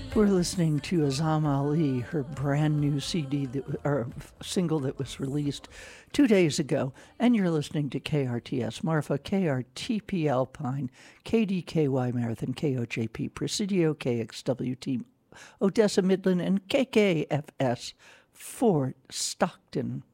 We're listening to Azam Ali, her brand new single that was released 2 days ago, and you're listening to KRTS Marfa, KRTP Alpine, KDKY Marathon, KOJP Presidio, KXWT Odessa Midland, and KKFS Fort Stockton.